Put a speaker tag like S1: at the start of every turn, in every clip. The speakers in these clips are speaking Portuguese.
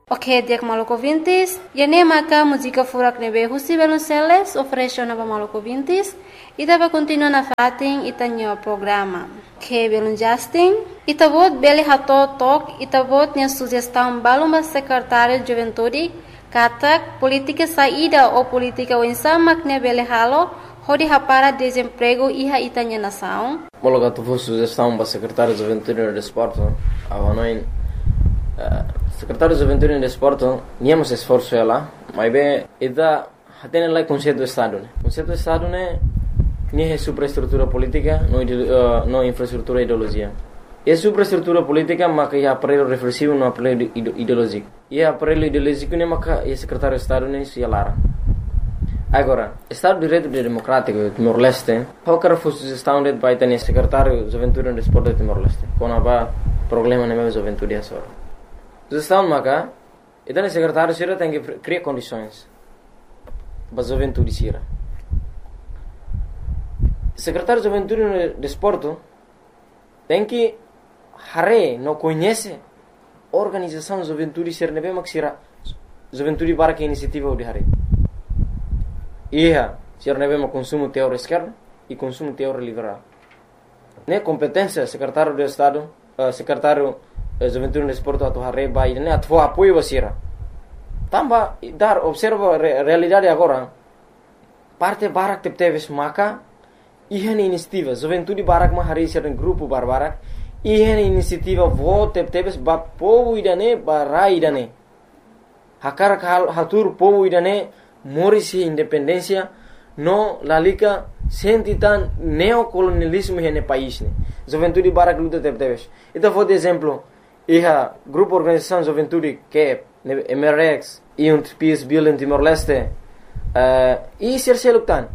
S1: Ok, dia Maluco Vintes. Yane maka música furak nebe husi Velonceles ofereceu na Maluco Vintes. Ita vai continuar na fatin itanyo programa. Que belum Justin. Ita vot beli hato tok. Ita vot nya sugestão baluma secretário de juventude. Katak politika saída ou politika wensa makne beli halo. Hodi hapara desemprego iha itanya nação.
S2: Mologa tu vos sugestão para secretário de juventude e desporto. Avanoin secretário de juventude e desporto, niamos esforço ela, mas bem, ida hatene lá conceito do estado, né? Conceito do estado né, nem é superestrutura política, não infraestrutura ideologia. É superestrutura política, mas que é aparelho reflexivo, não aparelho ideológico. E aparelho ideológico né, mas que é secretário de estado né, se alara. Agora, Estado de Direito Democrático Timor-Leste, qualquer sugestão de vai ter secretário de juventude e desporto de Timor-Leste, quando há problema na minha juventude é só. Sugestão maka, então o secretário sira tem que criar condições para a juventude sira. Secretário de juventude e desporto tem que não conhece a organização de juventude sira nebe mak sira juventude para que iniciativa de hare. Iha sira nebe mak consumo teórico esquerdo e consumo teórico liberal. Ne competência secretário de Estado, secretário juventude e desporto atu hareba e ne atu apoio basira. Tamba dar observa realidade agora. Parte barak tepteves maka ihan inisiativa juventude barak ma hari sira grupo barbarak ihan inisiativa vo tepteves ba povo idane bara idane. Hakar hatur povo idane morisi independência no lalika sentitan neocolonialismo hene país ne. Juventude barak luta tepteves. Então vou de exemplo iha grupo organização juventude que MRX e Peace Building Timor-Leste e Sirseluktan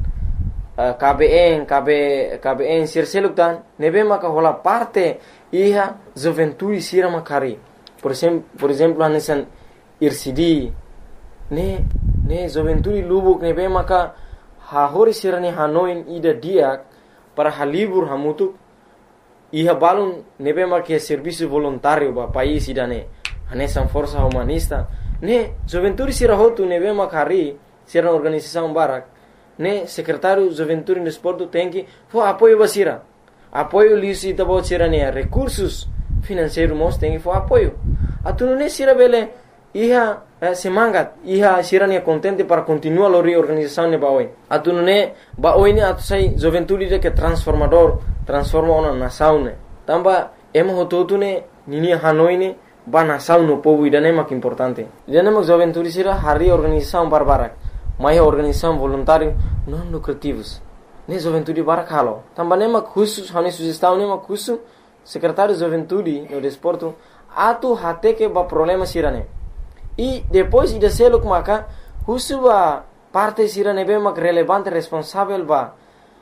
S2: KBN Sirseluktan nebe maka hola parte iha juventude sira makari por exemplo anesan IRCD ne juventude lubuk nebe maka hahori sira ne Hanoi ida diak para halibur hamutuk iha balun nebe marque serviço voluntário ba país idane anesan força humanista ne juventude sira hotu nebe makari sira organização barak ne secretário juventude e desporto tem que for apoio basira apoio lisi tabo sira ne recursos financeiros mos tem que for apoio atunu ne sira bele iha semangat iha sira ne contente para continuar a reorganização ne baoi atunu ne baoi ne atu sai juventude de que transforma uma nação ne tamba emo hototu ne nini Hanoi ne ba nação no povo idane mak importante idane mak juventude sira hari organização barbarak mai organização voluntário não lucrativos ne juventude barak halo tamba ne mak khusus hani sugestão ne mak khusus secretário de juventude no desporto atu hate que ba problema sira ne e depois ida seluk maka khusus ba parte sira ne be mak relevante responsável ba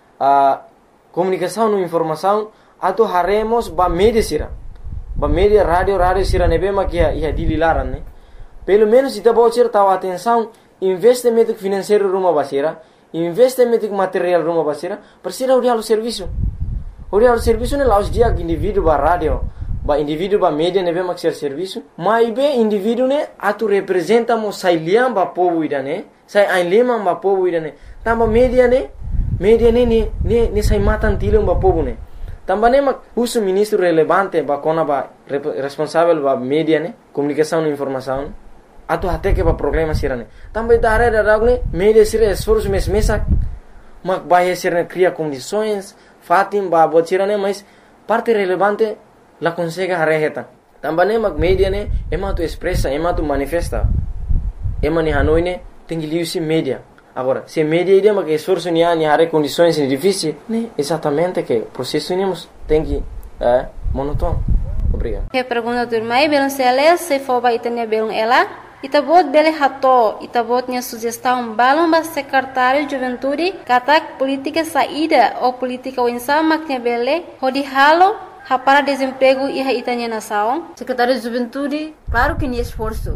S2: comunicação no informação atu haremos ba media sira ba media radio sira nebe makia ia dililaran ne pelo menos ita bocir tahu atenção investimento financeiro rumah basira investimento material rumah basira persira urial serviço ne laus dia indivíduo ba radio ba indivíduo ba media nebe mak serviço mai be indivíduo ne atu representa mo sai liam ba povo idane sai ain lima ba povo idane tamba media ne sai matan tilung ba povo ne tamba ne mak husu ministro relevante ba kona ba responsável ba media ne comunicação e informação atu hate que ba problema sirane tamba idare da ne media sira esforço mesa mak ba sirane cria condições fatim ba botirane mas parte relevante la consegue hareheta tamba ne mak media ne ema tu expressa ema tu manifesta ema ni Hanoi ne tem liusi media. Agora, se media ideia que esforço ni hare condições difíceis, né? Exatamente que o processo tem que monótono. Obrigado.
S1: Que pergunta do irmão Velonceles se for ba itanya belum ela, itabot bele hato, itabot nya sugestão balon ba secretário de juventude, katak política saída ou política wensa maknya bele, hodi halo para desemprego iha itanya nação.
S3: Secretário de juventude, claro que ni esforço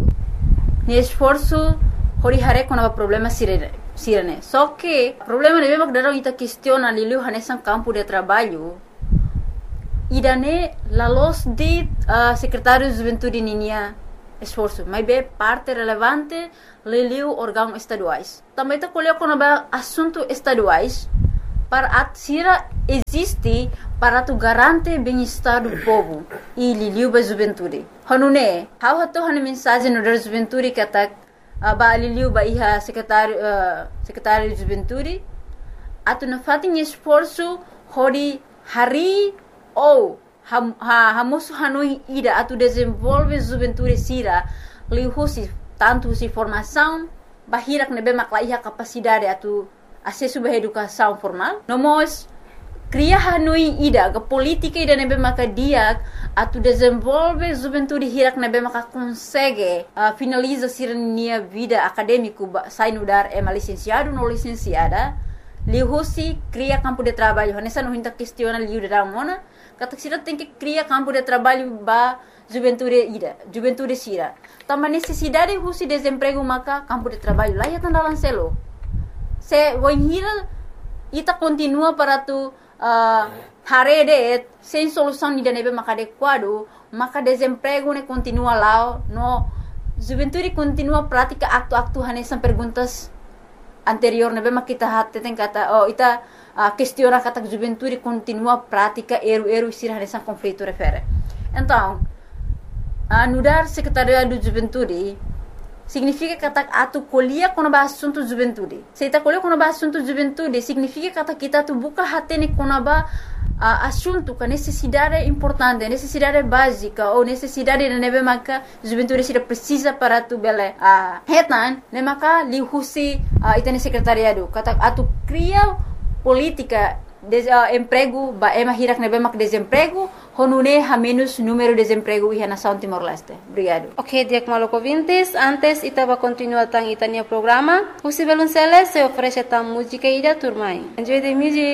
S3: hori hare kona problema sirene. Só que problema de mesmo que daram ita questiona lilu hanesan campo de trabalho. Idane la los de secretário de juventude ninia esforço, mas é parte relevante leliu órgãos estaduais. Também está colocando assuntos estaduais para a Sira existe para tu garante bem-estar do povo e liliu ba juventude. Hanune, how hato hanu mensagem no da juventude kata ba liliu ba iha secretário de juventude atu na fatin esforço hori hari ou hamosu hanui ida atu desenvolve juventude Sira lihusi tanto si formação bahirak nebe makla iha capacidade atu acesso à educação formal. Nós cria hanui ida ke política ida nebe maka dia atu desenvolve juventude hirak nebe maka consegue finaliza sirnia vida acadêmico sai no dar licenciado no licenciada lihusi cria campo de trabalho nessa não hinta questiona liu da mona kata sira tem que cria campo de trabalho ba juventude Sira também necessidade husi desemprego maka campo de trabalho lá ya tanda lancelo se voinhira ita continua para tu harede sem solução ida nebe maka adequado maka desemprego ne continua lá no juventude continua prática aktu hanesan perguntas anterior nebe maka kita hatte tem kata ita questiona kata juventude continua prática eru Sira hanesan conflito refere então anudar secretaria do juventude significa kata atu colhia quando ba assunto juventude. Se ita colhia quando ba assunto juventude, significa kata kita tu buka hatene quando ba assunto que necessidade importante, necessidade básica ou necessidade de nebe maka juventude Sira precisa para tu bele hetan ne maka lihusi itane secretariado kata atu cria política emprego ba hirak nebe mak desemprego honune ha menos número de desemprego iha nação Timor-Leste. Obrigado.
S1: Ok, Diak Maloko Vintes, antes itaba continua tang itania programa. Husi Belunceles se oferece tam música ida turmai. Enjoy the music.